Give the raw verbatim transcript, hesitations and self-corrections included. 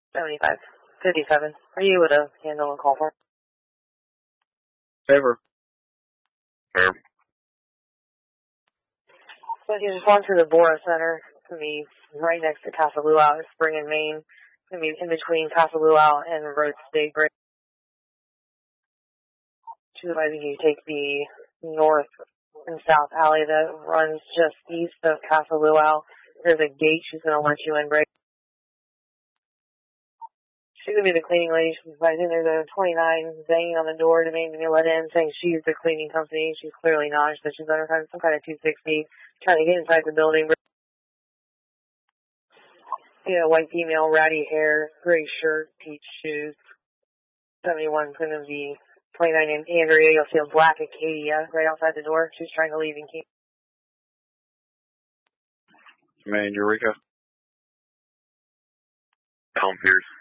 seventy-five fifty-seven. Are you able to handle a call for? Favor. Favor. So if you respond to the Bora Center, it's going to be right next to Casa Luau, Spring and Main. It's going to be in between Casa Luau and Road State Bridge. She's advising you take the north and south alley that runs just east of Casa Luau. There's a gate she's going to let you in, break. She's going to be the cleaning lady. She's advising there's a twenty-nine banging on the door demanding to be let in, saying she's the cleaning company. She's clearly not. She said she's under some kind of two sixty, trying to get inside the building. Yeah, white female, ratty hair, gray shirt, peach shoes. seventy-one's going to be twenty-nine named Andrea. You'll see a black Acadia right outside the door. She's trying to leave and keep. Man, Eureka. Elm Pierce.